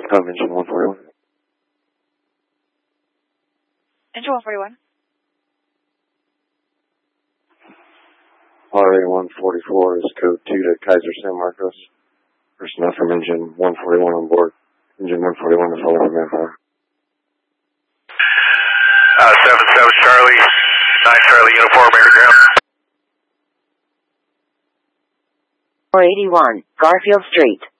Engine 141. Engine 141. RA-144 is code 2 to Kaiser San Marcos. Personnel from Engine 141 on board. Engine 141 to follow for manpower. 77 Charlie, 9 Charlie, uniform, air to ground. 481, Garfield Street.